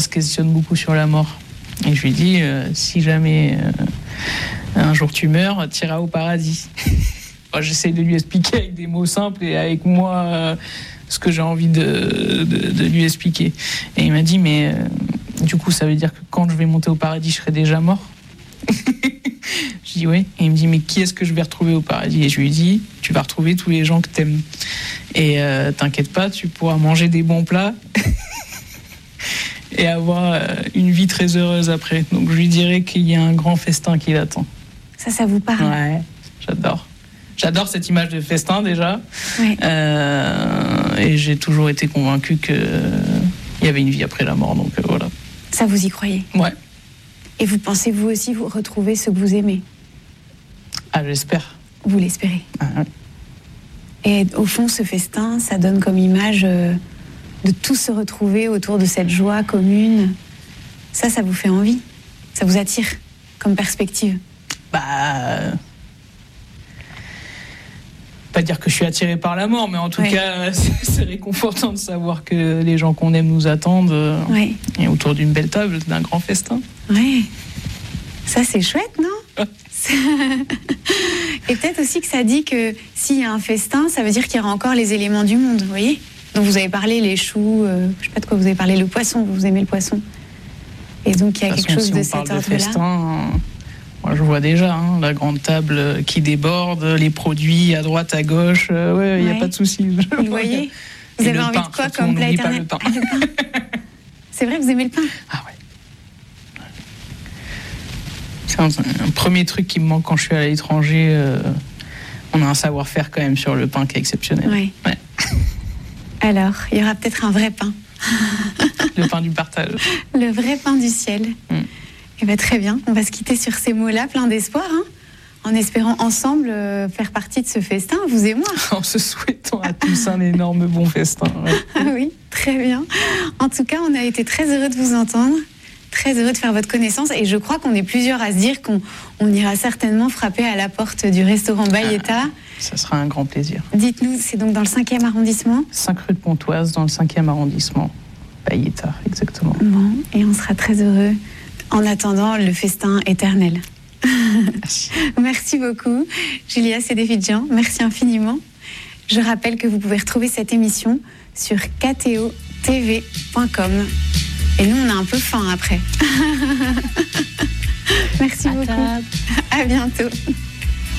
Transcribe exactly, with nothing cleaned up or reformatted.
se questionne beaucoup sur la mort. Et je lui dis, euh, si jamais euh, un jour tu meurs, tu iras au paradis. Bon, j'essaye de lui expliquer avec des mots simples et avec moi euh, ce que j'ai envie de, de, de lui expliquer. Et il m'a dit, mais euh, du coup, ça veut dire que quand je vais monter au paradis, je serai déjà mort. Je dis oui. Et il me dit, mais qui est-ce que je vais retrouver au paradis? Et je lui dis, tu vas retrouver tous les gens que t'aimes. Et euh, t'inquiète pas, tu pourras manger des bons plats et avoir euh, une vie très heureuse après. Donc je lui dirais qu'il y a un grand festin qui l'attend. Ça, ça vous parle? Ouais, j'adore. J'adore cette image de festin déjà. Ouais. Euh, et j'ai toujours été convaincu qu'il y avait une vie après la mort. Donc euh, voilà. Ça, vous y croyez? Ouais. Et vous pensez vous aussi vous retrouver ce que vous aimez? Ah, j'espère. Vous l'espérez? Ah, ouais. Et au fond, ce festin, ça donne comme image euh, de tous se retrouver autour de cette joie commune. Ça, ça vous fait envie? Ça vous attire comme perspective? Bah... Pas dire que je suis attiré par la mort, mais en tout ouais. cas, c'est, c'est réconfortant de savoir que les gens qu'on aime nous attendent euh, ouais. et autour d'une belle table, d'un grand festin. Ouais. Ça, c'est chouette, non? Et peut-être aussi que ça dit que s'il y a un festin, ça veut dire qu'il y aura encore les éléments du monde, vous voyez? Donc vous avez parlé, les choux, euh, je sais pas de quoi vous avez parlé, le poisson, vous aimez le poisson. Et donc il y a quelque chose si de cet ordre-là. De festin, moi je vois déjà hein, la grande table qui déborde, les produits à droite, à gauche, euh, ouais, il n'y a ouais. pas de souci. Vous voyez? Vous Et avez le envie pain, de quoi surtout, comme plat on éternel? le pain. Ah, le pain. C'est vrai, vous aimez le pain? Ah ouais. C'est un, un premier truc qui me manque quand je suis à l'étranger. Euh, on a un savoir-faire quand même sur le pain qui est exceptionnel. Ouais. Ouais. Alors, il y aura peut-être un vrai pain. Le pain du partage. Le vrai pain du ciel. Mm. Eh bien, très bien. On va se quitter sur ces mots-là, plein d'espoir, hein, en espérant ensemble euh, faire partie de ce festin, vous et moi. En se souhaitant à tous un énorme bon festin. Ouais. Ah oui, très bien. En tout cas, on a été très heureux de vous entendre. Très heureux de faire votre connaissance et je crois qu'on est plusieurs à se dire qu'on on ira certainement frapper à la porte du restaurant Bayeta. Ah, ça sera un grand plaisir. Dites-nous, c'est donc dans le cinquième arrondissement? cinq rue de Pontoise, dans le cinquième arrondissement. Bayeta, exactement. Bon, et on sera très heureux en attendant le festin éternel. Merci. Merci beaucoup, Julia Sédéfidjian. Merci infiniment. Je rappelle que vous pouvez retrouver cette émission sur k t o t v point com. Et nous, on a un peu faim après. Merci à beaucoup. Table. À bientôt.